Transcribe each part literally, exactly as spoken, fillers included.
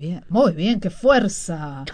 Bien, muy bien, qué fuerza.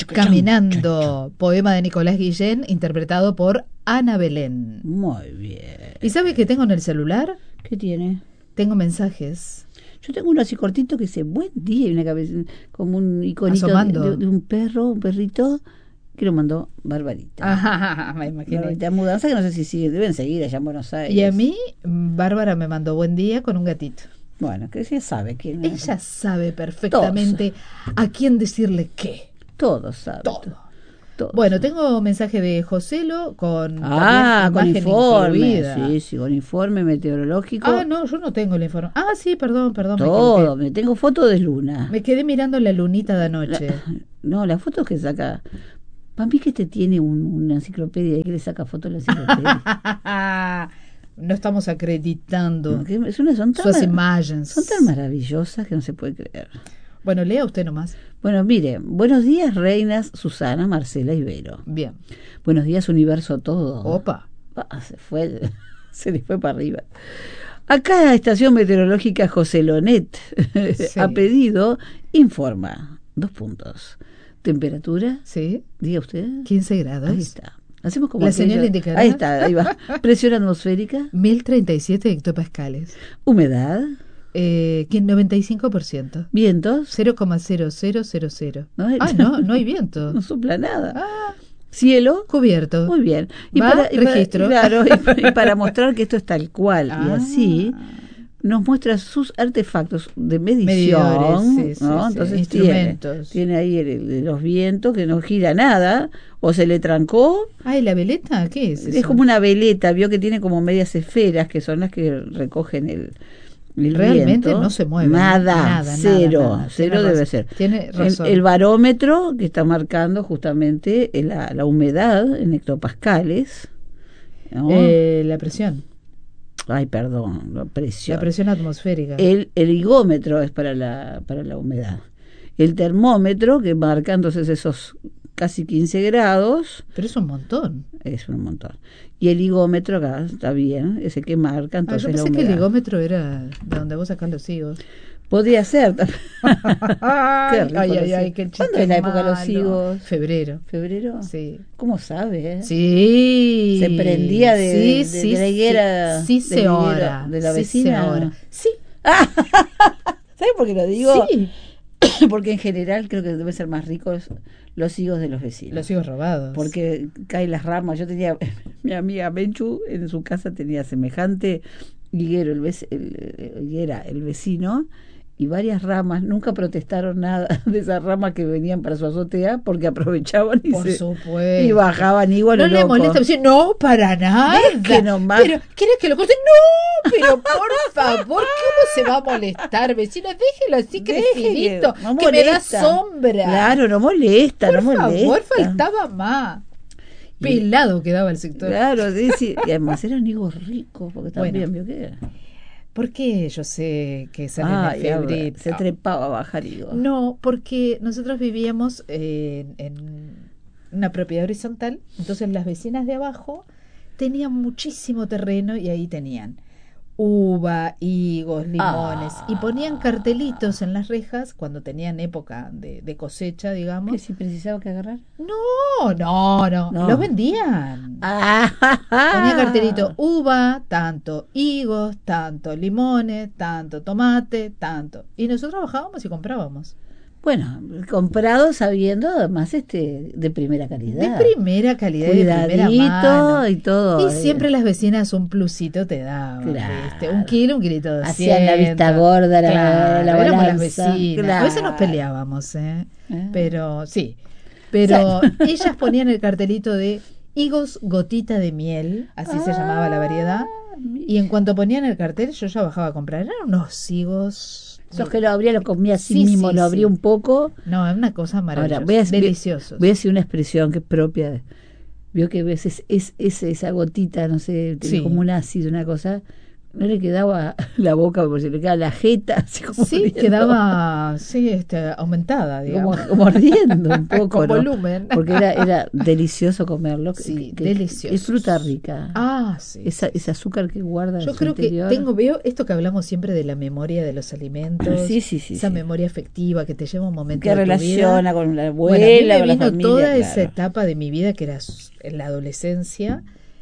Caminando, poema de Nicolás Guillén, interpretado por Ana Belén. Muy bien. ¿Y sabe qué tengo en el celular? ¿Qué tiene? Tengo mensajes. Yo tengo uno así cortito que dice buen día y una cabeza, como un iconito Asomando. de, de un perro, un perrito que lo mandó Barbarita. Ajá, me imaginé. Barbarita Mudanza, que no sé si sigue, deben seguir allá en Buenos Aires. Y a mí, Bárbara me mandó buen día con un gatito. Bueno, que ella sabe quién es. Ella sabe perfectamente a quién decirle qué. Todos saben. Todo. Todos. Bueno, tengo mensaje de Joselo con Ah, con imagen informe. incluida. Sí, sí, con informe meteorológico. Ah, no, yo no tengo el informe. Ah, sí, perdón, perdón. Todo, Me, me tengo foto de luna. me quedé mirando la lunita de anoche. La, no, las fotos que saca. Para mí que este tiene un, una enciclopedia y que le saca fotos a la enciclopedia. No estamos acreditando No, es una, son tan, sus imágenes. Son tan maravillosas que no se puede creer. Bueno, lea usted nomás. Bueno, mire, buenos días, reinas Susana, Marcela y Vero. Bien. Buenos días, universo todo. Opa. Ah, se fue, se le fue para arriba. Acá, Estación Meteorológica José Lonet, sí. A pedido, informa. Dos puntos. Temperatura. Sí. Diga usted. quince grados. Ahí está. Hacemos como la aquello. Señal indicadora. Ahí está, ahí va. Presión atmosférica. mil treinta y siete hectopascales. Humedad. Eh, noventa y cinco por ciento. Vientos. cero coma cero cero cero cero. No hay, ah, no, no hay viento. No sopla nada. Ah, cielo. Cubierto. Muy bien. Y ¿Va? Para, y registro. Para, claro, y para, y para mostrar que esto es tal cual ah. y así, nos muestra sus artefactos de medición. Medidores, sí, ¿no? sí, Entonces sí. Instrumentos. Tiene, tiene ahí el, el de los vientos que no gira nada, o se le trancó. Ay, ¿la veleta? ¿Qué es eso? Es como una veleta, vio que tiene como medias esferas, que son las que recogen el... Realmente viento. no se mueve. Nada, nada cero, nada, nada. cero Tiene debe razón. ser. Tiene razón. El, el barómetro que está marcando justamente la, la humedad en hectopascales. ¿No? Eh, la presión. Ay, perdón, la presión. La presión atmosférica. El, el higómetro es para la, para la humedad. El termómetro que marca entonces esos casi quince grados. Pero es un montón. Es un montón. Y el higómetro acá está bien, ese que marca entonces ah, yo la pensé humedad. que el higómetro era de donde vos sacás los higos. Podría ser también. Qué rico, ay, ay, ay, qué chiste. ¿Cuándo es la época de malo. los higos? Febrero. ¿Febrero? Sí. ¿Cómo sabe? Eh? Sí. Se prendía de, sí, de, de, sí, de la higuera. Sí, sí de se la ora. higuera, de la sí vecina. Se ora. Sí. ¿Sabes por qué lo digo? Sí. Porque en general creo que deben ser más ricos los higos de los vecinos. Los higos robados. Porque caen las ramas. Yo tenía, mi amiga Menchu en su casa tenía semejante higuero, el, vec, el, el higuera, el vecino, y varias ramas. Nunca protestaron nada de esas ramas que venían para su azotea porque aprovechaban y, Por se, supuesto. y bajaban igual. No le loco. molesta decir, no, para nada. Que nomás... Pero, ¿quieres que lo corte? No, pero por favor, ¿cómo se va a molestar, vecina? Déjelo así crecidito, que, no que me da sombra. Claro, no molesta, por no molesta. Por favor, faltaba más. Pelado quedaba el sector. Claro, sí, sí. Y además eran higos ricos, porque también bueno. vio que era. ¿Por qué yo sé que salen ah, en febrero? Se trepaba a bajar higos. No, porque nosotros vivíamos eh, en una propiedad horizontal, entonces las vecinas de abajo tenían muchísimo terreno y ahí tenían uva, higos, limones, ah. y ponían cartelitos en las rejas cuando tenían época de, de cosecha, digamos. ¿Que si precisaba que agarrar? No, no, no, no. Los vendían. Ah. Ponía cartelito, uva, tanto, higos, tanto, limones, tanto, tomate, tanto. Y nosotros bajábamos y comprábamos. Bueno, comprado sabiendo además este de primera calidad. De primera calidad, cuidadito de primera mano. Y todo. Y siempre las vecinas un plusito te daban, claro. ¿viste? Un kilo, un kilito de hacían la vista gorda, la, claro, la éramos balanza. las vecinas. Claro. A veces nos peleábamos, ¿eh? Ah. Pero sí. Pero ellas ponían el cartelito de higos gotita de miel, así ah, se llamaba la variedad. Y en cuanto ponían el cartel, yo ya bajaba a comprar. Eran unos higos. Esos que lo abría, lo comía así sí, mismo, sí, lo abría sí. un poco. No, es una cosa maravillosa. Ahora, voy a, deliciosos. Voy a decir una expresión que es propia. De, vio que a veces es, es esa gotita, no sé, tiene sí. como un ácido, una cosa. no le quedaba la boca, porque se le quedaba la jeta, así como Sí, riendo. quedaba sí, este, aumentada, digamos. Como, como riendo un poco, Con ¿no? volumen. Porque era, era delicioso comerlo. Sí, que, delicioso. Es fruta rica. Ah, sí. Esa, sí, ese azúcar que guarda Yo en su creo interior. que tengo, veo esto que hablamos siempre de la memoria de los alimentos, Sí, sí, sí, esa sí. memoria afectiva que te lleva un momento Que de tu relaciona vida. con la Bueno, a mí abuela, me con la vino familia. toda claro. esa etapa de mi vida que era s- en la adolescencia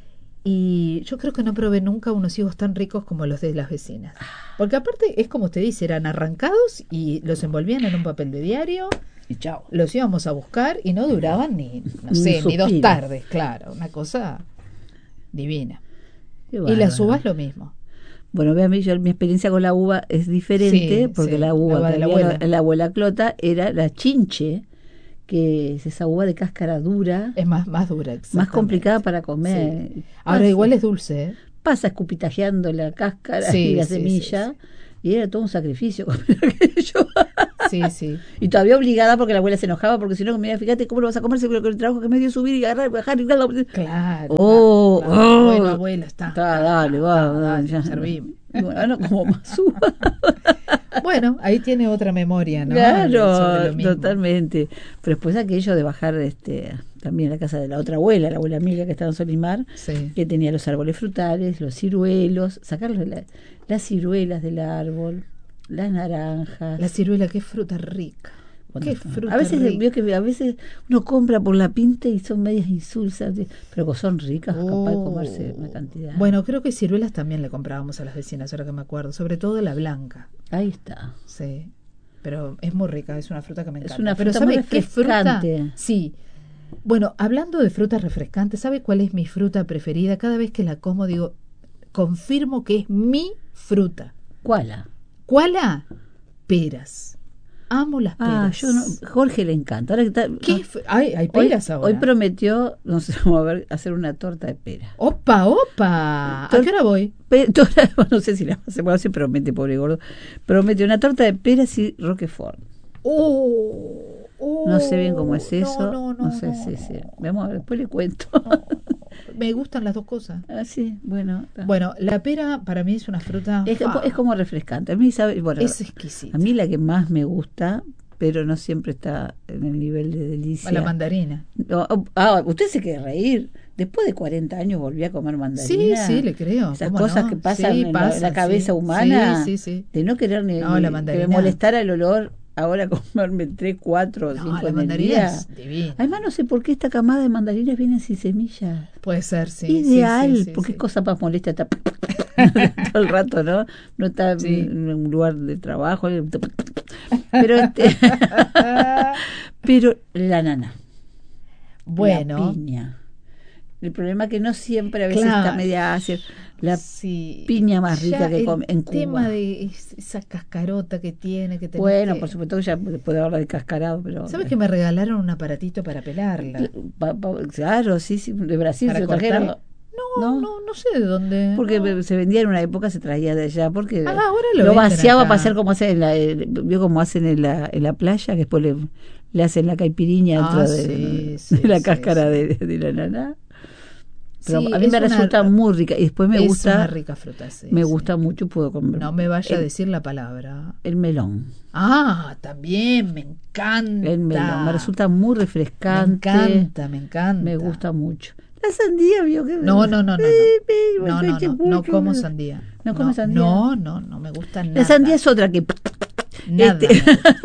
y yo creo que no probé nunca unos higos tan ricos como los de las vecinas. Porque aparte es como usted dice, eran arrancados y los envolvían en un papel de diario, Y chao. los íbamos a buscar y no duraban ni, no Un sé, ni dos suspiro. tardes, claro, una cosa divina. Qué Y las bárbaro. uvas lo mismo. Bueno, vean, yo, mi experiencia con la uva es diferente, Sí, porque sí, la uva la uva que de la había abuela. la, la abuela Clota era la chinche, que es esa uva de cáscara dura, Es más, más dura, más exactamente. complicada para comer. Sí. Ahora Pasa- igual es dulce, ¿eh? Pasa escupitajeando la cáscara Sí, y la sí, semilla, sí, y era todo un sacrificio comer aquello. Sí, sí. Y todavía obligada porque la abuela se enojaba, porque si no, mira, fíjate cómo lo vas a comer, seguro que el trabajo que me dio subir y agarrar y bajar y bla, bla, bla. Claro. Oh, claro. oh. Bueno, abuela, está. Está, está, dale, está, va, está, dale, ya. servimos. Y bueno, ahora como más uva. Bueno, ahí tiene otra memoria, ¿no? Sobre Claro, lo mismo. totalmente. Pero después aquello de bajar este también a la casa de la otra abuela, la abuela Emilia que estaba en Solimar, Sí. que tenía los árboles frutales, los ciruelos, sacarle la- las ciruelas del árbol, las naranjas. La ciruela, qué fruta rica. Cuando Qué está- fruta a veces rica. veo que a veces uno compra por la pinta y son medias insulsas, de- pero que son ricas, capaz de comerse una cantidad. Bueno, creo que ciruelas también le comprábamos a las vecinas, ahora que me acuerdo. Sobre todo la blanca. Ahí está. Sí. Pero es muy rica, es una fruta que me Es encanta. una Pero fruta muy ¿sabe qué fruta? refrescante. Sí. Bueno, hablando de frutas refrescantes, ¿sabe cuál es mi fruta preferida? Cada vez que la como digo, confirmo que es mi fruta. ¿Cuál? ¿Cuál? Peras. Amo las peras. Ah, yo no, Jorge le encanta. Ahora que está, ¿Qué? no, f- Ay, hay hoy, peras ahora. hoy prometió, no sé, vamos a ver, hacer una torta de pera. Opa, opa. ¿A Tor- qué hora voy? Pe- torta- no sé si la hacemos, así promete, pobre gordo. Promete una torta de peras y roquefort. Oh, oh, No sé bien cómo es eso. No, no, no. No sé no, si no. sí. Vamos a ver, después le cuento. No, me gustan las dos cosas. Ah, sí, bueno. está. Bueno, la pera para mí es una fruta. es, ah, es como refrescante. A mí, sabe, bueno, es exquisita. a mí la que más me gusta, pero no siempre está en el nivel de delicia. La mandarina. No, ah, usted se quiere reír. Después de cuarenta años volví a comer Sí, mandarina. sí, le creo. Esas ¿cómo cosas no? que pasan Sí, en, la, en la pasan, cabeza sí. humana, Sí, sí, sí. de no querer ni, No, ni- la que mandarina. me molestara el olor, ahora comerme tres, cuatro o No, cinco la en el mandarina día. es divina. Además, no sé por qué esta camada de mandarinas vienen sin semillas. Puede ser, sí. sí, Ideal, sí, sí, porque sí. es cosa más molesta estar todo el rato, ¿no? No está Sí. en un lugar de trabajo. Pero este, pero la nana. Bueno. La piña. El problema es que no siempre, a veces Claro. está media ácida. La Sí. piña más rica Ya que el come en Cuba. tema de es- esa cascarota que tiene que tener. Bueno, que... por supuesto que ya puede haberla descascarado, pero... ¿Sabes que me regalaron un aparatito para pelarla? Pa- pa- claro, sí, sí, de Brasil Para se lo trajeron. cortar. No, no, no, sé de dónde. Porque no. se vendía en una época, se traía de allá, porque Ah, ahora lo lo venden vaciaba acá. para hacer como hacen en la, eh, vio como hacen en la, en la playa, que después le, le hacen la caipiriña dentro Ah, de, sí, sí, de la sí, cáscara sí. De, de la nana. Pero Sí, a mí es me una- resulta muy rica y después me es gusta, una rica fruta, sí, me sí. gusta mucho, puedo comer. No me vaya el, a decir la palabra. el melón. Ah, también me encanta. El melón, me resulta muy Me refrescante. encanta, me encanta. Me gusta mucho. La sandía, vio que No, no, no, no. No, no, no, no, no como no. sandía. ¿No come sandía? No, no, no me gusta nada. La sandía es otra que... Nada. Este-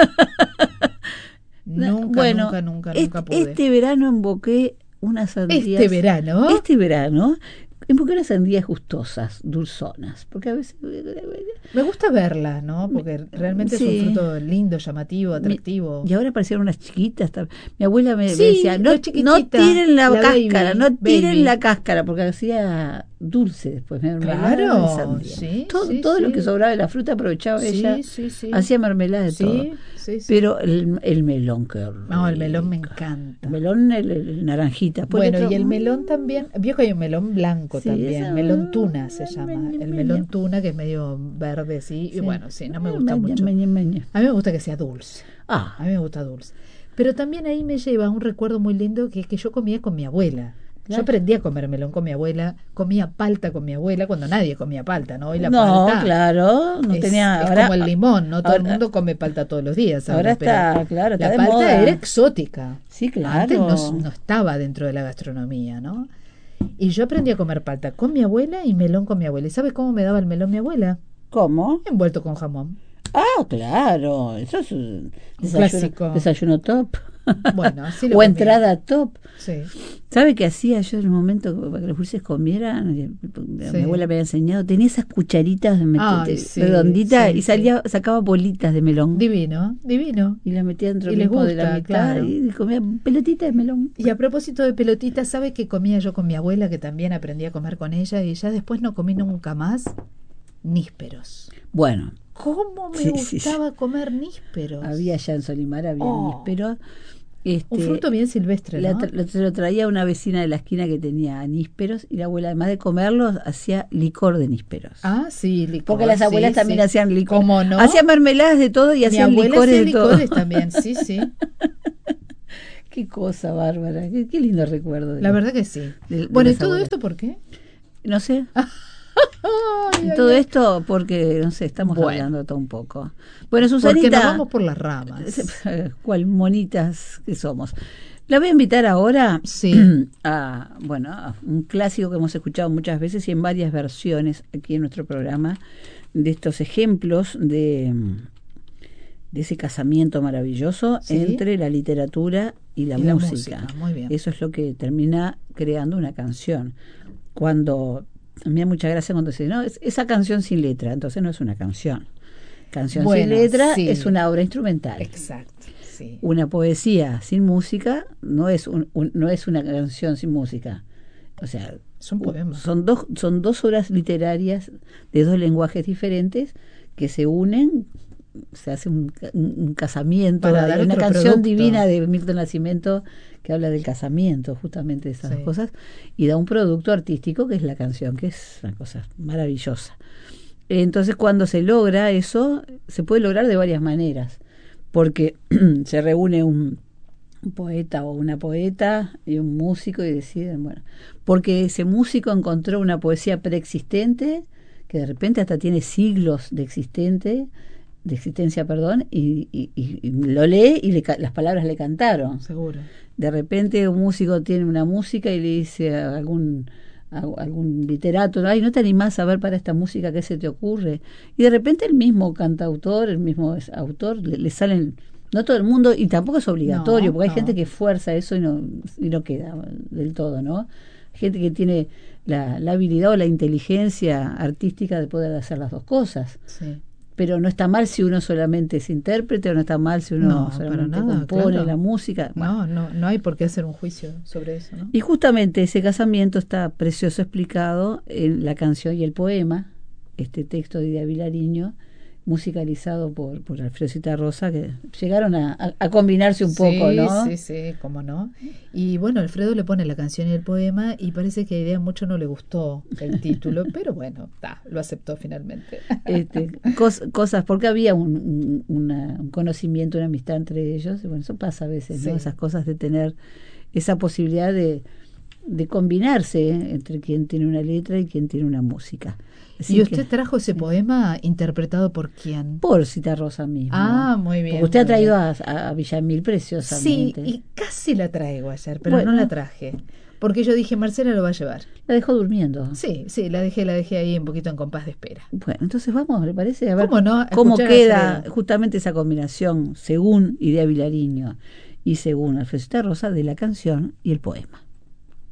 Nunca, bueno, nunca, nunca, este, nunca pude. este verano invoqué unas sandías. Este verano. Este verano invoqué unas sandías gustosas, dulzonas, porque a veces... Me gusta verlas, ¿no? Porque realmente Sí. es un fruto lindo, llamativo, atractivo. Y ahora parecieron unas chiquitas. tam- Mi abuela me, me Sí, decía, no, la chiquitita, no tiren la, la cáscara, baby, no tiren baby. la cáscara, porque hacía dulce después, mermelada Claro, de sandía. sí, todo sí, todo lo sí. que sobraba de la fruta aprovechaba Sí, ella, sí, sí. hacía mermelada de todo. Sí, sí, sí. Pero el, el melón, que No, el melón me encanta. El melón, el, el naranjita. Después Bueno, otro- y el melón también, vio que hay un melón blanco Sí, también, esa- melón tuna se llama, meñe, el meñe. melón tuna que es medio verde así, y Sí. bueno, sí, no me gusta Meñe, mucho. meñe, meñe. A mí me gusta que sea dulce, a Ah, mí me gusta dulce. Pero también ahí me lleva un recuerdo muy lindo que es que yo comía con mi abuela. Claro. Yo aprendí a comer melón con mi abuela, comía palta con mi abuela cuando nadie comía palta, ¿no? Hoy la no, palta claro, no es, tenía. es Ahora, como el limón, no todo ahora, el mundo come palta todos los días. Ahora, ahora está, pero claro, está la de palta moda. era exótica. Sí, claro. Antes no, no estaba dentro de la gastronomía, ¿no? Y yo aprendí a comer palta con mi abuela y melón con mi abuela. ¿Y sabes cómo me daba el melón mi abuela? ¿Cómo? Envuelto con jamón. Ah, claro, eso es un Un desayuno, clásico. desayuno top. Bueno, así lo o comía. entrada top. Sí. ¿Sabe qué hacía yo en un momento para que los dulces comieran? Mi Sí. abuela me había enseñado, tenía esas cucharitas de met- Ay, de- sí, redonditas sí, y salía, sacaba bolitas de melón. Divino, divino. Y las metía dentro Y del les mismo de la gusta, mitad claro. y comía pelotitas de melón. Y a propósito de pelotitas, ¿sabe qué comía yo con mi abuela, que también aprendí a comer con ella, y ya después no comí nunca más? Nísperos. Bueno, ¿Cómo me Sí, sí, gustaba comer nísperos? había allá en Solimar, había Oh. nísperos. Este, Un fruto bien silvestre, la ¿no? tra- lo, se lo traía una vecina de la esquina que tenía nísperos y la abuela, además de comerlos, hacía licor de nísperos. Ah, sí, licor. Porque las abuelas sí, también sí. hacían licor. ¿Cómo no? Hacían mermeladas de todo y Mi hacían abuela licores hacía de todo. licores también, sí, sí. Qué cosa bárbara, qué, qué lindo recuerdo. de La la- verdad que sí. de- de Bueno, ¿y las todo abuelas. esto por qué? No sé, Ay, y ay, todo ay. esto porque, no sé, estamos Bueno. hablando todo un poco. Bueno, Porque nos Susanita, vamos por las ramas. cuál monitas que somos. La voy a invitar ahora Sí. a, bueno, a un clásico que hemos escuchado muchas veces y en varias versiones aquí en nuestro programa, de estos ejemplos de, de ese casamiento maravilloso Sí. entre la literatura y la Y la música. música, muy bien. Eso es lo que termina creando una canción. Cuando, a mí me da mucha gracia cuando se dice, no, es, esa canción sin letra, entonces no es una canción. Canción Bueno, sin letra sí. es una obra instrumental. Exacto, sí. Una poesía sin música no es un, un- no es una canción sin música. O sea, Es un poema. son dos son dos obras literarias de dos lenguajes diferentes que se unen, se hace un, ca- un- un casamiento. Para Hay dar una otro canción producto. divina de Milton Nascimento que habla del casamiento, justamente de esas Sí. dos cosas, y da un producto artístico que es la canción, que es una cosa maravillosa. Entonces, cuando se logra eso, se puede lograr de varias maneras, porque se reúne un, un poeta o una poeta y un músico y deciden, bueno, porque ese músico encontró una poesía preexistente que de repente hasta tiene siglos de existente, de existencia, perdón, y, y- y- y lo lee y le ca- las palabras le cantaron. Seguro. De repente un músico tiene una música y le dice a algún a algún literato, ay, ¿no te animás a ver para esta música qué se te ocurre? Y de repente el mismo cantautor, el mismo es- autor, le, le salen, no todo el mundo, y tampoco es obligatorio, No, porque hay no. gente que fuerza eso y no, y no queda del todo, ¿no? Gente que tiene la, la habilidad o la inteligencia artística de poder hacer las dos cosas. Sí. Pero no está mal si uno solamente es intérprete, o no está mal si uno No, solamente para nada, compone claro. la música. Bueno. No, no, no hay por qué hacer un juicio sobre eso, ¿no? Y justamente ese casamiento está precioso explicado en la canción y el poema, este texto de Ida Vilariño, musicalizado por, por Alfredo Citarrosa, que llegaron a, a, a combinarse un poco, sí, ¿no? Sí, sí, cómo no. Y bueno, Alfredo le pone la canción y el poema y parece que a Idea mucho no le gustó el título, pero bueno, ta, lo aceptó finalmente. Este, cos, cosas, porque había un, un, una, un conocimiento, una amistad entre ellos, y bueno, eso pasa a veces, ¿no? Sí. Esas cosas de tener esa posibilidad de, de combinarse, ¿eh? Entre quien tiene una letra y quien tiene una música. Así ¿Y usted que, trajo ese poema interpretado por quién? por Citarrosa mismo. Ah, muy bien. Porque usted ha muy traído bien. a, a Villamil Sí, preciosamente. y casi la traigo ayer, pero Bueno. no la traje. Porque yo dije, Marcela lo va a llevar. La dejó durmiendo. Sí, sí, la dejé, la dejé ahí un poquito en compás de espera. Bueno, entonces vamos, ¿le parece? A ver ¿Cómo no? A cómo escuchar a queda Alfredo. justamente esa combinación, según Idea Vilariño y según Alfredo Citarrosa, de la canción y el poema.